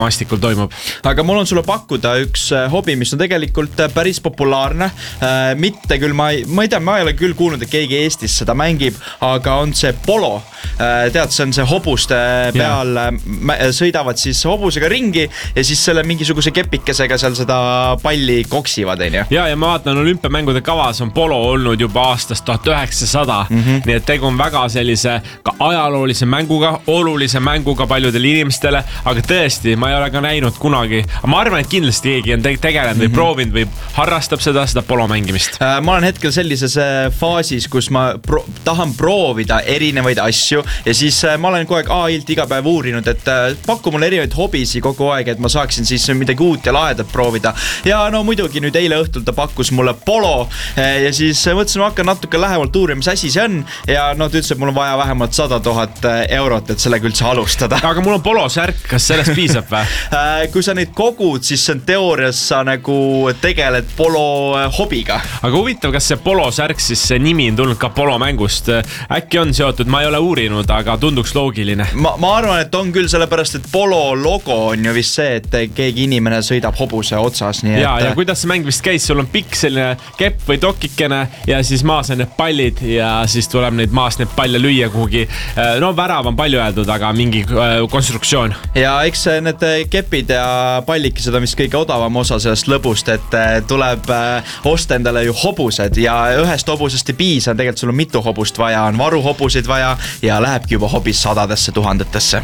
maastikul toimub. Aga mul on sulle pakkuda üks hobi, mis on tegelikult päris populaarne. Mitte küll, ma ei tea, ma ei ole küll kuulnud, et keegi Eestis seda mängib, aga on see polo. Tead, see on see hobuste peal, sõidavad siis hobusega ringi ja siis selle mingisuguse kepikesega seal seda palli koksivad, on ju? Ja ma vaatan, olümpiamängude kavas on polo olnud juba aastast 1900, nii et tegu on väga sellise ka ajaloolise mänguga, olulise mänguga paljudele inimestele, aga tõesti, ma ei ole ka näinud kunagi. Ma arvan, et kindlasti keegi on tegelenud või proovinud või harrastab seda polo mängimist. Ma olen hetkel sellises faasis, kus ma tahan proovida erinevaid asju ja siis ma olen kogu aeg AI-lt iga päev uurinud, et pakku mulle erinevaid hobisi kogu aeg, et ma saaksin siis midagi uut ja lahedat proovida. Ja no muidugi nüüd eile õhtul ta pakkus mulle polo ja siis mõtlesin, ma hakkan natuke lähemalt uurima, mis asi see on ja no ta ütles, et mul on vaja vähemalt 100 000 eurot, et sellega üldse alustada. Aga mul on polosärk, kas sellest piisab või? Kui sa neid kogud, siis see on teoorias sa nagu tegeled polo hobiga. Aga huvitav, kas see polosärk, siis see nimi on tulnud ka polomängust. Äkki on seotud, ma ei ole uurinud, aga tunduks loogiline. Ma arvan, et on küll sellepärast, et polo logo on ju vist see, et keegi inimene sõidab hobuse otsas. Nii ja kuidas see mäng vist käis? Sul on pikk selline kepp või dokikene ja siis maas on need pallid ja siis tuleb neid maas need palle lüüa kuhugi. No värav on palju öeldud, aga mingi konstruktsioon. Ja eks need kepid ja pallikesed on vist kõige odavam osa sellest lõbust, et tuleb osta endale ju hobused ja ühest hobusest ei piisa, tegelikult sul on mitu hobust vaja, on varuhobusid vaja ja lähebki juba hobis 100-desse, 1000-tesse.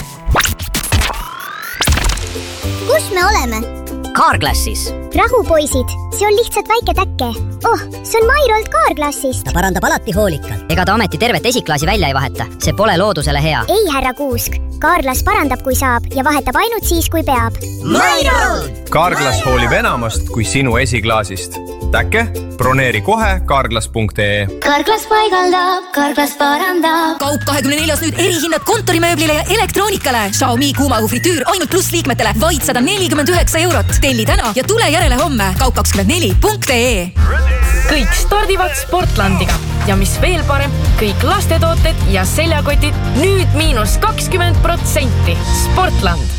Kus me oleme? Carglassis. Rahupoisid, see on lihtsalt väike täkke. See on Mairolt Carglassist. Ta parandab alati hoolikalt. Ega ta ameti tervet esiklaasi välja ei vaheta. See pole loodusele hea. Ei, härra Kuusk. Carglass parandab, kui saab ja vahetab ainult siis, kui peab. Mairolt! Carglass hoolib enamast kui sinu esiklaasist. Täkke, broneeri kohe carglass.ee. Carglass paigaldab, Carglass parandab. Kaup 24 nüüd erihinnad kontorimööblile ja elektroonikale. Xiaomi kuumahufritüür ainult pluss liikmetele vaid 149 eurot. Telli täna ja tule järele homme. Kaup24.ee. Kõik stardivad Sportlandiga. Ja mis veel parem, kõik lastetooted ja seljakotid nüüd -20%. Sportland.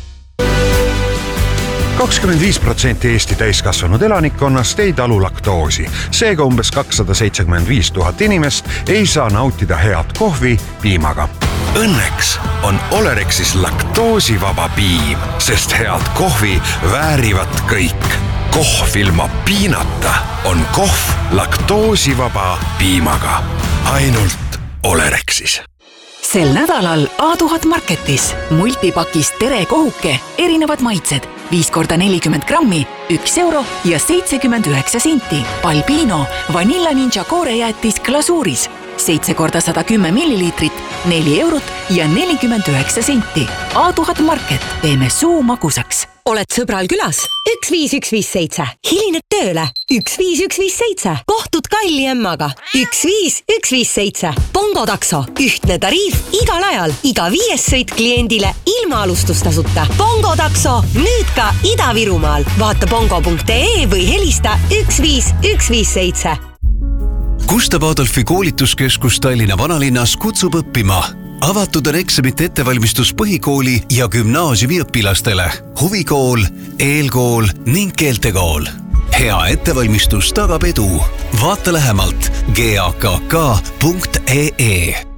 25% Eesti täiskasvanud elanikkonnast ei talu laktoosi. Seega umbes 275 000 inimest ei saa nautida head kohvi piimaga. Õnneks on Olerexis laktoosivaba piim, sest head kohvi väärivad kõik. Kohv ilma piinata on kohv laktoosivaba piimaga. Ainult Olerexis. Sel nädalal A1000 Marketis multipakis Tere kohuke erinevad maitsed 5 × 40 grammi, 1 euro ja 79 senti. Balbino Vanilla Ninja koorejäätis glasuuris 7 × 110 milliliitrit, 4 eurot ja 49 senti. A1000 Market, teeme suu magusaks. Oled sõbral külas? 15157. Hilined tööle? 15157. Kohtud kalli emmaga? 15157. Bongo takso. Ühtne tariif igal ajal. Iga 5. sõit kliendile ilma alustustasuta. Bongo takso. Nüüd ka Ida-Virumaal. Vaata bongo.ee või helista 15157. Gustav Adolfi koolituskeskus Tallinna vanalinnas kutsub õppima. Avatud on eksamite ettevalmistus põhikooli ja gümnaasiumi õpilastele. Huvikool, eelkool ning keeltekool. Hea ettevalmistus tagab edu. Vaata lähemalt gakk.ee.